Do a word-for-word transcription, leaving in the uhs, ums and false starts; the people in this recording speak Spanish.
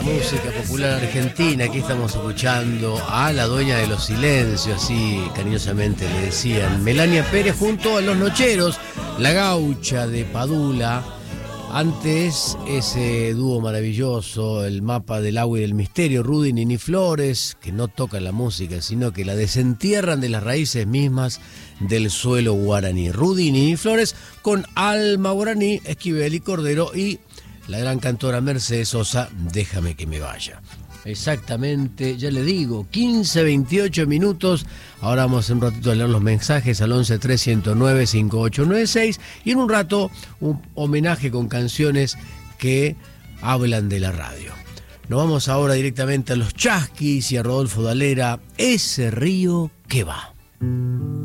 Música popular argentina, aquí estamos escuchando a la dueña de los silencios, así cariñosamente le decían, Melania Pérez junto a Los Nocheros, la gaucha de Padula. Antes ese dúo maravilloso, el mapa del agua y del misterio, Rudy y Nini Flores, que no tocan la música, sino que la desentierran de las raíces mismas del suelo guaraní. Rudy y Nini Flores con Alma Guaraní, Esquivel y Cordero y la gran cantora Mercedes Sosa, Déjame que me vaya. Exactamente, ya le digo, quince, veintiocho minutos. Ahora vamos un ratito a leer los mensajes al once tres cero nueve cinco ocho nueve seis y en un rato un homenaje con canciones que hablan de la radio. Nos vamos ahora directamente a los Chasquis y a Rodolfo Dalera, Ese río que va.